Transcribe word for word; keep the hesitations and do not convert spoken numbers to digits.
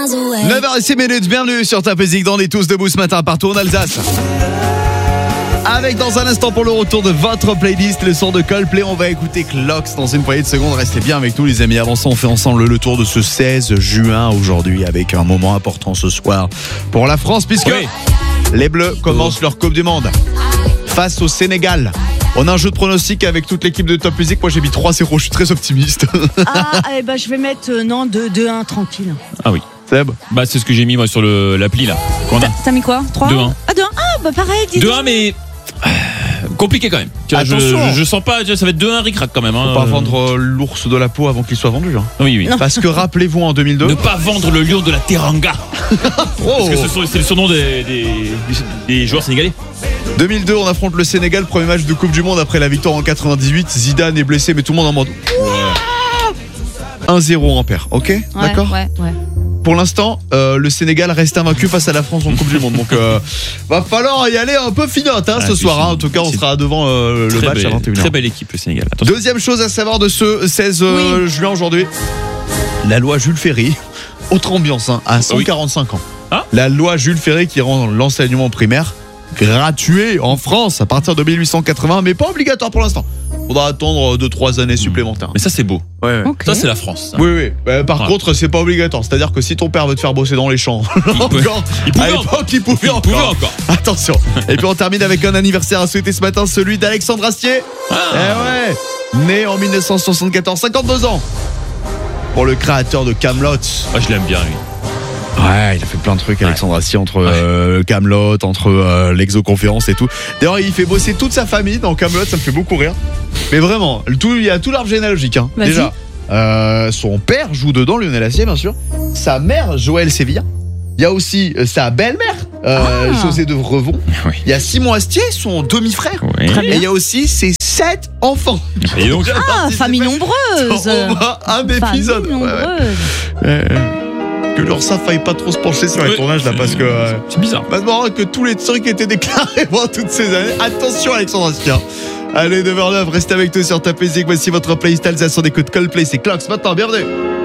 neuf heures six minutes, bienvenue sur Ta Musique dans les Tous Debout ce matin partout en Alsace. Avec dans un instant pour le retour de votre playlist, le son de Coldplay, on va écouter Clocks dans une poignée de secondes. Restez bien avec nous les amis, avant ça on fait ensemble le tour de ce seize juin aujourd'hui avec un moment important ce soir pour la France puisque oui. les Bleus commencent leur Coupe du Monde face au Sénégal. On a un jeu de pronostic avec toute l'équipe de Top Music. Moi j'ai mis trois zéro, je suis très optimiste. Ah, eh ben, je vais mettre euh, non deux un tranquille. Ah oui. Seb. Bah c'est ce que j'ai mis moi sur le, l'appli là. T'as, t'as mis quoi? trois deux un. Ah deux un. Ah bah pareil. deux un mais euh, compliqué quand même. Tu vois, Attention. Je, je, je sens pas, ça va être deux un ric-rac quand même. Hein. Faut pas vendre euh, l'ours de la peau avant qu'il soit vendu. Hein. Oui oui. Non. Parce que rappelez-vous en deux mille deux. Ne pas vendre le lion de la Teranga. Parce que ce sont, c'est le surnom des, des, des joueurs sénégalais. deux mille deux, on affronte le Sénégal, premier match de Coupe du Monde après la victoire en quatre-vingt-dix-huit. Zidane est blessé, mais tout le monde en mode un zéro en paire, ok, Ouais, d'accord. Ouais, ouais. Pour l'instant, euh, le Sénégal reste invaincu face à la France en Coupe du Monde. Donc, euh, va falloir y aller un peu finote hein, Ah, ce soir. Hein. En tout cas, on c'est sera devant euh, le très match belle, à vingt et une heures. Très belle équipe le Sénégal. Attention. Deuxième chose à savoir de ce seize euh, juin aujourd'hui, la loi Jules Ferry. Autre ambiance, hein, à cent quarante-cinq ans. Ah. La loi Jules Ferry qui rend l'enseignement primaire gratuit en France à partir de mille huit cent quatre-vingts, mais pas obligatoire pour l'instant. Faudra attendre deux trois années supplémentaires. Mais ça c'est beau. Ouais, ouais. Ok. Ça c'est la France. Ça. Oui, oui. Bah, par Ouais. contre, c'est pas obligatoire. C'est-à-dire que si ton père veut te faire bosser dans les champs, encore, il pouvait à l'époque, il pouvait, Il encore. pouvait encore. Attention. Et puis on termine avec un anniversaire à souhaiter ce matin, celui d'Alexandre Astier. Ah. Eh ouais. Né en mille neuf cent soixante-quatorze, cinquante-deux ans. Pour le créateur de Kaamelott. Ah, je l'aime bien lui. Ouais, il a fait plein de trucs, Alexandre Astier, entre euh, Kaamelott, entre euh, l'exoconférence et tout. D'ailleurs, il fait bosser toute sa famille dans Kaamelott, ça me fait beaucoup rire. Mais vraiment, le tout, il y a tout l'arbre généalogique. Hein. Vas-y. Déjà, euh, son père joue dedans, Lionel Astier, bien sûr. Sa mère, Joël Sevilla. Il y a aussi euh, sa belle-mère, euh, Ah. José de Vrevon. Oui. Il y a Simon Astier, son demi-frère. Oui. Très bien. Et il y a aussi ses sept enfants. Et donc, Ah, famille nombreuse. Au moins un épisode. Famille Ouais, ouais. nombreuse. Euh, que l'Ursa faille pas trop se pencher sur les Ouais, tournages là, parce que euh, c'est bizarre. maintenant que tous les trucs étaient déclarés pendant toutes ces années. Attention Alexandre Astier. Allez, neuf heures neuf, restez avec nous sur Ta Musique. Voici votre playlist Alsace, on écoute Coldplay, c'est Clocks maintenant, bienvenue.